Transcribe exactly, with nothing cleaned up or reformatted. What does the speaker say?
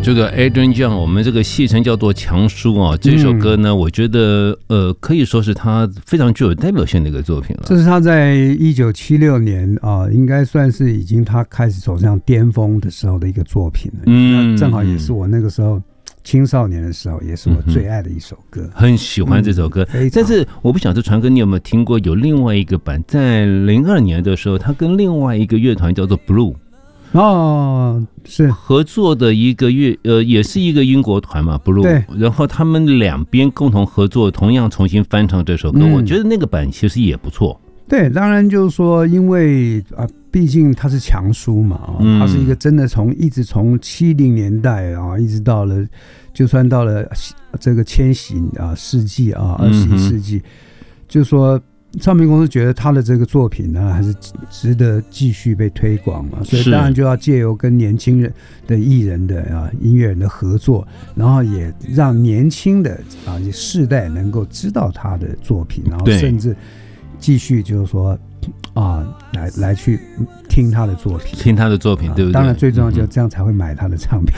这个 Adrian Young 我们这个戏称叫做强叔啊，这首歌呢，我觉得呃可以说是他非常具有代表性的一个作品了。 这是他在一九七六年啊、呃，应该算是已经他开始走向巅峰的时候的一个作品了。嗯，正好也是我那个时候青少年的时候，也是我最爱的一首歌，嗯、 很喜欢这首歌。嗯、但是我不晓得传哥你有没有听过，有另外一个版，在零二年的时候，他跟另外一个乐团叫做 Blue。 哦，是合作的一个乐，呃，也是一个英国团嘛 ，Blue。对。然后他们两边共同合作，同样重新翻唱这首歌，嗯、我觉得那个版其实也不错。 对，当然就是说，因为啊，毕竟他是强叔嘛，啊、嗯，他是一个真的从一直从七零年代啊，一直到了，就算到了这个千禧啊世纪啊，二十一世纪，嗯、就说。唱片公司觉得他的这个作品呢，还是值得继续被推广嘛，所以当然就要借由跟年轻人的艺人的啊音乐人的合作，然后也让年轻的啊世代能够知道他的作品，然后甚至继续就是说啊来来去听他的作品， 听他的作品，对不对？ 当然最重要就这样才会买他的唱片。